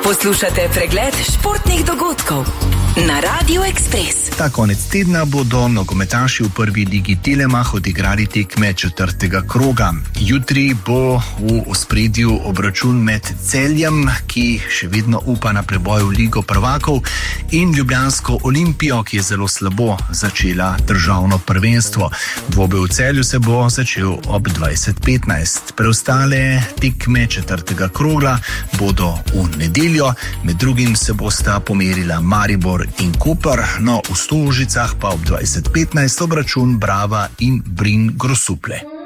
Poslušate pregled športnih dogodkov na Radio Express. Ta konec tedna bodo nogometaši v prvi ligi Telemach odigrali tekme 4. kroga. Jutri bo v ospredju obračun med Celjem, ki še vedno upa na preboj v Ligo prvakov, in ljubljansko Olimpijo, ki je zelo slabo začela državno prvenstvo. Dvoboj v Celju se bo začel ob 20:15. Preostale tekme 4. kroga bodo v nedeljo, med drugim se bosta pomerila Maribor in Koper, no v Stožicah pa ob 20:15 obračun Brava in Brin Grosuplje.